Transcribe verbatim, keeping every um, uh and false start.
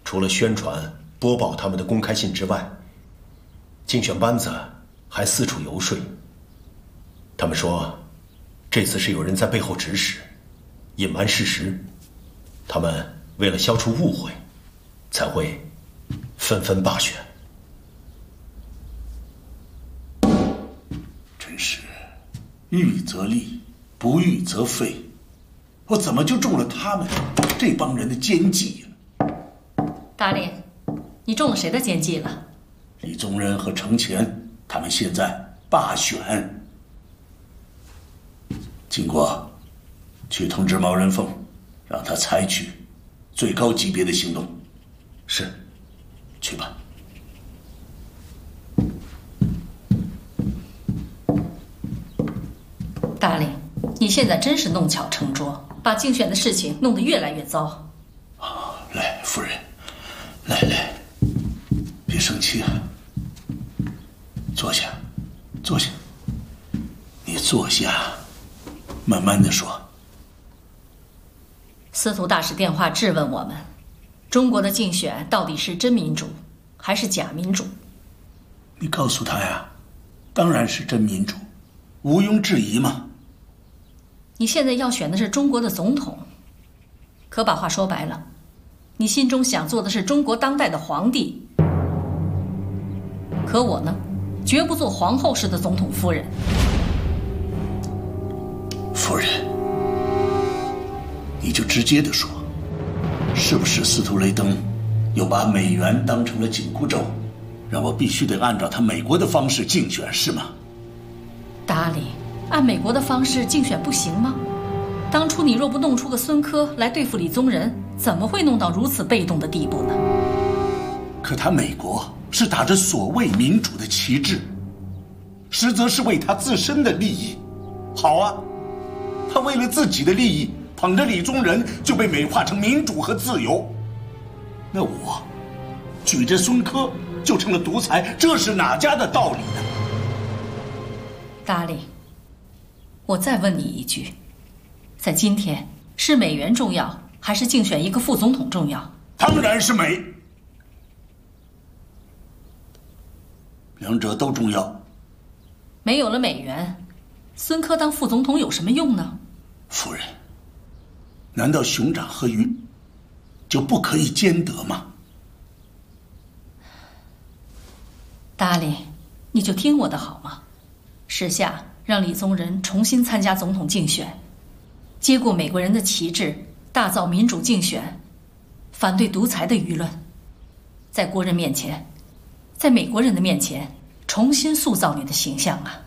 除了宣传、播报他们的公开信之外，竞选班子还四处游说。他们说，这次是有人在背后指使，隐瞒事实。他们为了消除误会，才会纷纷罢选。 真是预则立，不预则废。我怎么就中了他们这帮人的奸计呀？ 达林，你中了谁的奸计了？ 李宗仁和程潜，他们现在罢选。经过，去通知毛人凤，让他采取最高级别的行动。 是， 去吧。 达林，你现在真是弄巧成拙，把竞选的事情弄得越来越糟。 啊，来，夫人，来来，别生气啊。坐下，坐下。你坐下，慢慢的说。 司徒大使电话质问我们，中国的竞选到底是真民主还是假民主？ 你告诉他呀，当然是真民主，毋庸置疑嘛。 你现在要选的是中国的总统，可把话说白了，你心中想做的是中国当代的皇帝。可我呢，绝不做皇后式的总统夫人。 夫人，你就直接的说，是不是司徒雷登又把美元当成了紧箍咒，让我必须得按照他美国的方式竞选，是吗？ 达里，按美国的方式竞选不行吗？当初你若不弄出个孙科来对付李宗仁，怎么会弄到如此被动的地步呢？ 可他美国是打着所谓民主的旗帜，实则是为他自身的利益。好啊，他为了自己的利益，捧着李宗仁就被美化成民主和自由。那我举着孙科就成了独裁，这是哪家的道理呢？ 达里，我再问你一句，在今天，是美元重要，还是竞选一个副总统重要？ 当然是美，两者都重要。 没有了美元，孙科当副总统有什么用呢？ 夫人，难道熊掌和鱼就不可以兼得吗？ 达里，你就听我的好吗？时下让李宗仁重新参加总统竞选，接过美国人的旗帜，大造民主竞选，反对独裁的舆论，在国人面前，在美国人的面前，重新塑造你的形象啊！